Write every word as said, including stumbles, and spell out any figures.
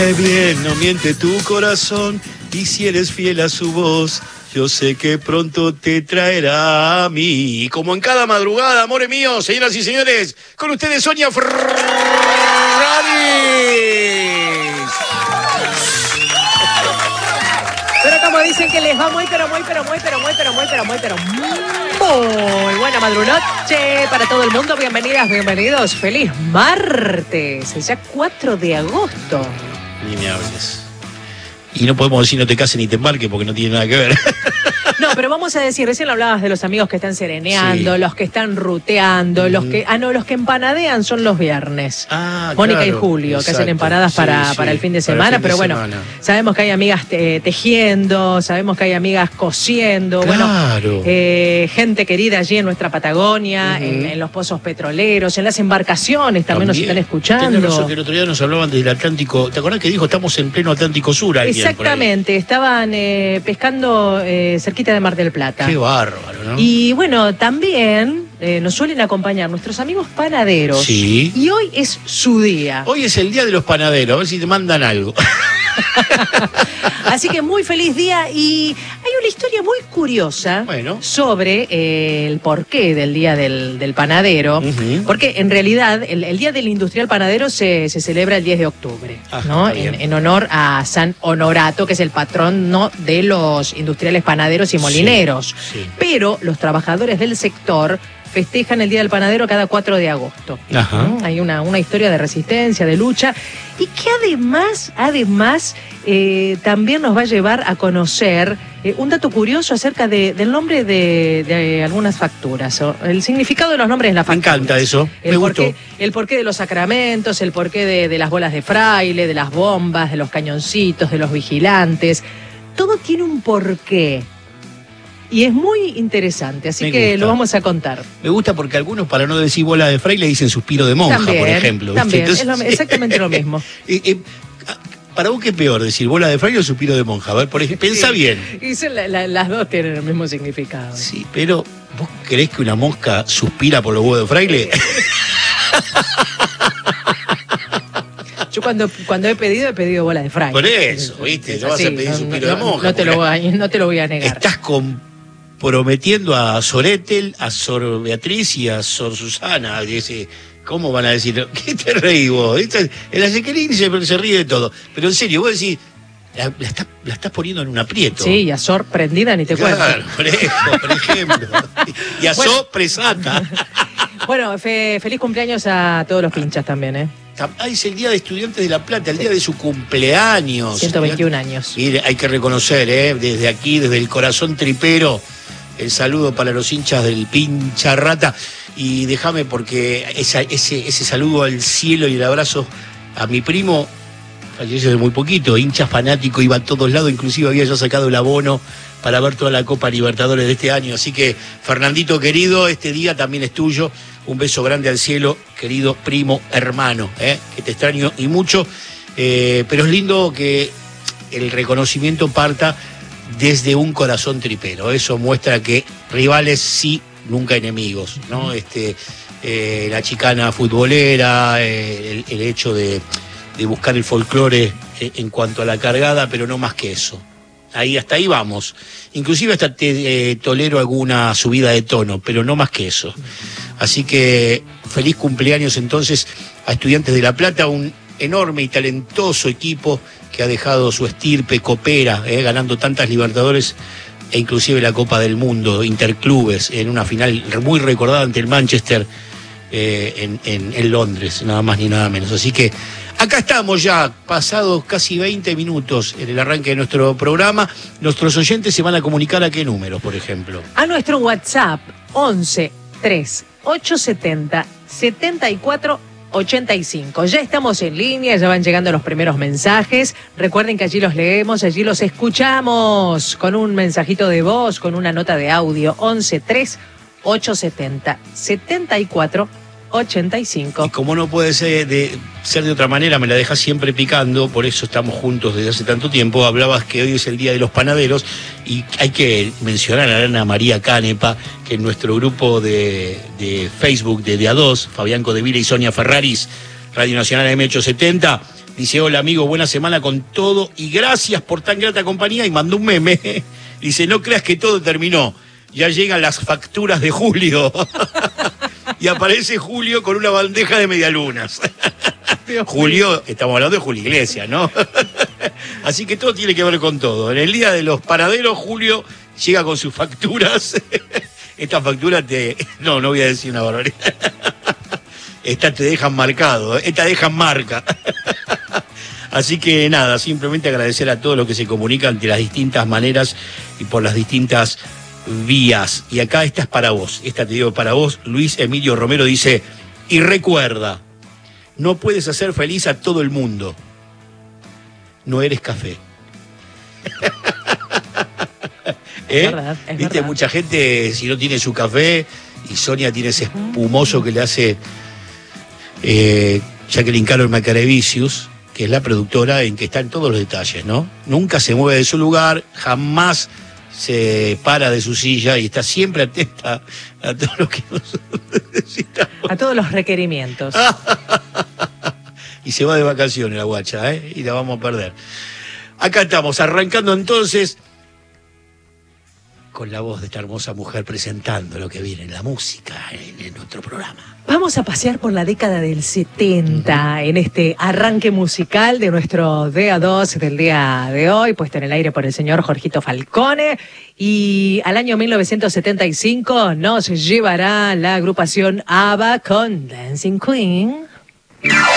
cae bien, no miente tu corazón, y si eres fiel a su voz, yo sé que pronto te traerá a mí. Y como en cada madrugada, amores míos, señoras y señores, con ustedes Sonia Ferraris. Pero como dicen que les va muy, pero muy, pero muy, pero muy, pero muy, pero muy, pero muy buena madrunoche para todo el mundo. Bienvenidas, bienvenidos. Feliz martes, ya cuatro de agosto. Ni me hables. Y no podemos decir no te cases ni te embarques porque no tiene nada que ver. No, pero vamos a decir, recién hablabas de los amigos que están sereneando, sí, los que están ruteando, mm. los que... Ah, no, los que empanadean son los viernes. Ah, Mónica claro, y Julio, exacto, que hacen empanadas sí, para, sí, para el fin de semana, fin pero de bueno, semana. Sabemos que hay amigas te, tejiendo, sabemos que hay amigas cosiendo, claro. bueno, eh, gente querida allí en nuestra Patagonia, uh-huh. en, en los pozos petroleros, en las embarcaciones también, también nos están escuchando. Tenés razón que el otro día nos hablaban del Atlántico, ¿te acordás que dijo estamos en pleno Atlántico Sur? Exactamente, estaban eh, pescando eh, cerquita de Mar del Plata. Qué bárbaro, ¿no? Y bueno, también eh, nos suelen acompañar nuestros amigos panaderos. Sí. Y hoy es su día. Hoy es el día de los panaderos, a ver si te mandan algo. Así que muy feliz día. Y hay una historia muy curiosa bueno. sobre eh, el porqué del día del, del panadero. Uh-huh. Porque en realidad el, el día del industrial panadero se, se celebra el diez de octubre, ah, ¿no? En, en honor a San Honorato, que es el patrón, ¿no?, de los industriales panaderos y molineros. Sí, sí. Pero los trabajadores del sector festejan el Día del Panadero cada cuatro de agosto. Ajá. ¿Mm? Hay una, una historia de resistencia, de lucha, y que además, además, eh, también nos va a llevar a conocer eh, un dato curioso acerca de, del nombre de, de algunas facturas, o el significado de los nombres de las facturas. Me encanta eso, el me porqué, gustó. El porqué de los sacramentos, el porqué de, de las bolas de fraile, de las bombas, de los cañoncitos, de los vigilantes. Todo tiene un porqué. Y es muy interesante, así Me que gusta. Lo vamos a contar. Me gusta porque algunos, para no decir bola de fraile, dicen suspiro de monja, también, por ejemplo. También, Entonces, es lo, exactamente lo mismo. eh, eh, ¿Para vos qué es peor, decir bola de fraile o suspiro de monja? A ver, por ejemplo, pensá sí, bien. Y son la, la, las dos tienen el mismo significado. Sí, pero ¿vos creés que una mosca suspira por los huevos de fraile? Yo cuando, cuando he pedido, he pedido bola de fraile. Por eso, ¿viste? Es no vas a pedir no, suspiro no, de monja. No te, lo voy, no te lo voy a negar. Estás comprometiendo a Sor Ethel, a Sor Beatriz y a Sor Susana. Dice, ¿cómo van a decir? ¿Qué te reí vos? El Ezequielín se, se ríe de todo. Pero en serio, vos decís, la, la, estás, la estás poniendo en un aprieto. Sí, y a Sor prendida ni te claro, cuento. Por ejemplo, por ejemplo. Y a bueno, Sor presata. Bueno, fe, feliz cumpleaños a todos los pinchas también, ¿eh? Ah, es el Día de Estudiantes de La Plata, el día de su cumpleaños. ciento veintiún años. Y hay que reconocer, ¿eh? Desde aquí, desde el corazón tripero, el saludo para los hinchas del Pincha Rata. Y déjame porque esa, ese, ese saludo al cielo y el abrazo a mi primo, falleció hace muy poquito, hincha fanático, iba a todos lados, inclusive había ya sacado el abono para ver toda la Copa Libertadores de este año. Así que, Fernandito querido, este día también es tuyo. Un beso grande al cielo, querido primo hermano, ¿eh? Que te extraño y mucho. Eh, pero es lindo que el reconocimiento parta desde un corazón tripero. Eso muestra que rivales sí, nunca enemigos, ¿no? Este, eh, la chicana futbolera, eh, el, el hecho de, de buscar el folclore eh, en cuanto a la cargada, pero no más que eso. Ahí, hasta ahí vamos. Inclusive hasta te eh, tolero alguna subida de tono, pero no más que eso. Así que feliz cumpleaños entonces a Estudiantes de La Plata, un enorme y talentoso equipo que ha dejado su estirpe copera, eh, ganando tantas Libertadores e inclusive la Copa del Mundo, Interclubes, en una final muy recordada ante el Manchester eh, en, en, en Londres, nada más ni nada menos. Así que acá estamos ya, pasados casi veinte minutos en el arranque de nuestro programa. Nuestros oyentes se van a comunicar a qué número, por ejemplo. A nuestro WhatsApp, once tres ocho setenta setenta y cuatro ochenta y cinco. Ya estamos en línea, ya van llegando los primeros mensajes. Recuerden que allí los leemos, allí los escuchamos con un mensajito de voz, con una nota de audio. once tres ocho setenta setenta y cuatro ochenta y cinco. Y como no puede ser de, ser de otra manera, me la dejas siempre picando, por eso estamos juntos desde hace tanto tiempo. Hablabas que hoy es el Día de los Panaderos y hay que mencionar a Ana María Canepa, que en nuestro grupo de, de Facebook de D A dos, Fabián Codevila y Sonia Ferraris, Radio Nacional M ochocientos setenta, Dice, hola amigo, buena semana con todo y gracias por tan grata compañía. Y mandó un meme. Dice, no creas que todo terminó. Ya llegan las facturas de Julio. Y aparece Julio con una bandeja de medialunas. Julio, estamos hablando de Julio Iglesias, ¿no? Así que todo tiene que ver con todo. En el día de los panaderos, Julio llega con sus facturas. Estas facturas te... No, no voy a decir una barbaridad. Estas te dejan marcado, estas dejan marca. Así que nada, simplemente agradecer a todos los que se comunican de las distintas maneras y por las distintas vías. Y acá esta es para vos, esta te digo para vos. Luis Emilio Romero dice, y recuerda, no puedes hacer feliz a todo el mundo. No eres café. ¿Eh? Es verdad, es ¿Viste? Verdad. Mucha gente, si no tiene su café, y Sonia tiene ese espumoso que le hace eh, Jacqueline Carol Macarevicius, que es la productora en que está en todos los detalles, ¿no? Nunca se mueve de su lugar, jamás se para de su silla y está siempre atenta a todo lo que nosotros necesitamos. A todos los requerimientos. Y se va de vacaciones la guacha, ¿eh? Y la vamos a perder. Acá estamos, arrancando entonces con la voz de esta hermosa mujer presentando lo que viene en la música en, en nuestro programa. Vamos a pasear por la década del setenta uh-huh. en este arranque musical de nuestro D A dos del día de hoy, puesto en el aire por el señor Jorgito Falcone. Y al año mil novecientos setenta y cinco nos llevará la agrupación ABBA con Dancing Queen.